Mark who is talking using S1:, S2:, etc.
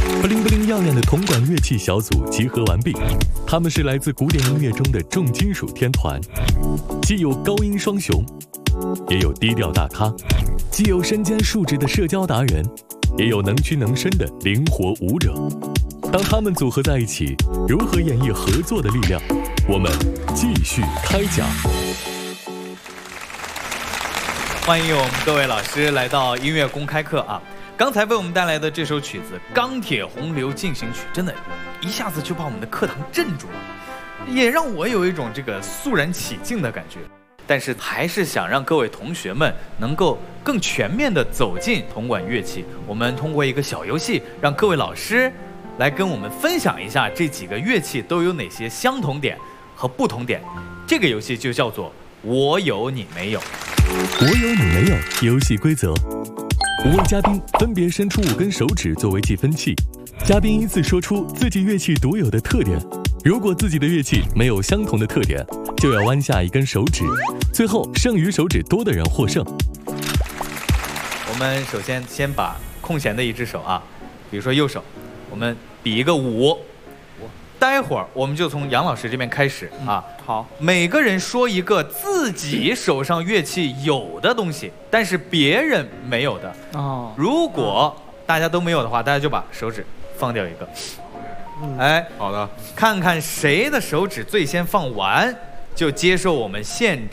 S1: 不灵不灵亮亮的铜管乐器小组集合完毕，他们是来自古典音乐中的重金属天团，既有高音双雄，也有低调大咖，既有身兼数职的社交达人，也有能屈能伸的灵活舞者。当他们组合在一起，如何演绎合作的力量？我们继续开讲。
S2: 欢迎我们各位老师来到音乐公开课啊！刚才为我们带来的这首曲子《钢铁洪流进行曲》，真的，一下子就把我们的课堂镇住了，也让我有一种这个肃然起敬的感觉。但是还是想让各位同学们能够更全面地走进铜管乐器。我们通过一个小游戏，让各位老师来跟我们分享一下这几个乐器都有哪些相同点和不同点。这个游戏就叫做“我有你没有”。
S1: 我有你没有。游戏规则：5位嘉宾分别伸出5根手指作为计分器，嘉宾依次说出自己乐器独有的特点。如果自己的乐器没有相同的特点，就要弯下1根手指，最后剩余手指多的人获胜。
S2: 我们首先把空闲的一只手啊，比如说右手，我们比一个5。待会儿我们就从杨老师这边开始啊。
S3: 好，
S2: 每个人说一个自己手上乐器有的东西，但是别人没有的。
S3: 哦，
S2: 如果大家都没有的话，大家就把手指放掉一个。哎，
S3: 好的，
S2: 看看谁的手指最先放完，就接受我们现